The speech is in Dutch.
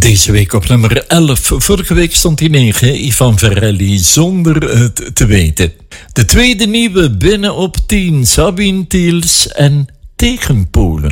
Deze week op nummer 11. Vorige week stond hij 9. Ivan Verelli, Zonder het te weten. De tweede nieuwe binnen op 10. Sabine Tiels en Tegenpolen.